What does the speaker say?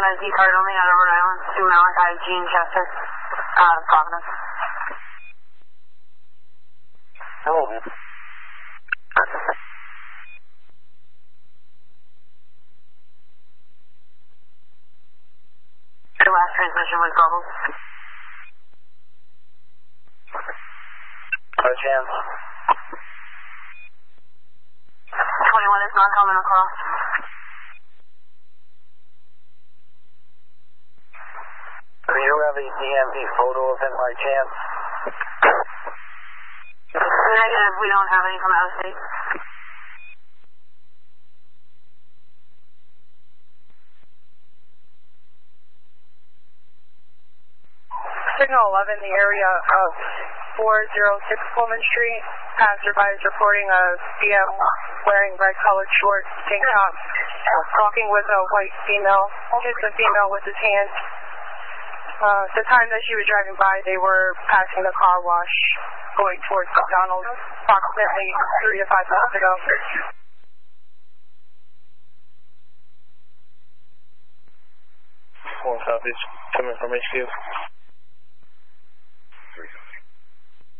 MSD card only out of Rhode Island to Malachi Gene Chester, Providence. Hello. Your last transmission was bubbled. No chance. 21 is not coming across. Do you have a DMV photo of him by chance? Negative, we don't have any from out of state. Signal 11, the area of 406 Pullman Street. Passerby is reporting a DM wearing red-colored shorts, tank top, talking with a white female. Hits the female with his hand. The time that she was driving by, they were passing the car wash going towards McDonald's approximately 3 to 5 minutes ago. One copies. Coming from HQ.